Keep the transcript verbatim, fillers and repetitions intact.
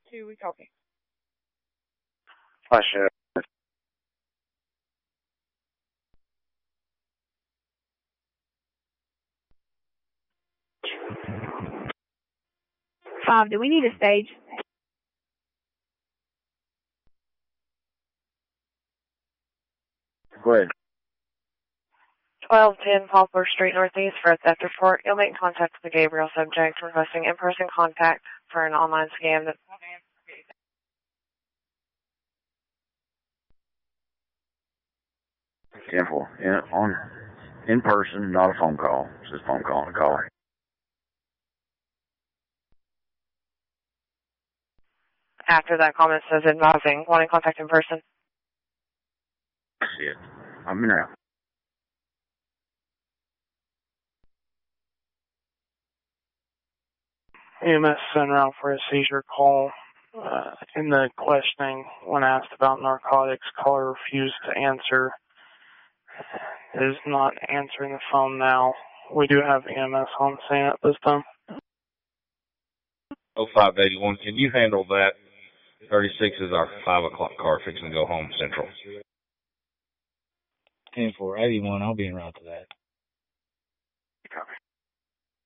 two, we copy. Flash it. Five, do we need a stage? Go ahead. twelve ten Poplar Street Northeast for a theft report. You'll make contact with the Gabriel subject requesting in-person contact for an online scam. That ten four. Yeah, on in person, not a phone call. It's just a phone call and a call. After that comment says advising, wanting contact in person. See it. I'm in there. E M S sent around for a seizure call. Uh, in the questioning, when asked about narcotics, caller refused to answer. Is not answering the phone now. We do have E M S on scene at this time. oh five eighty-one, can you handle that? thirty-six is our five o'clock car fixing to go home central. ten four eighty-one, I'll be en route to that.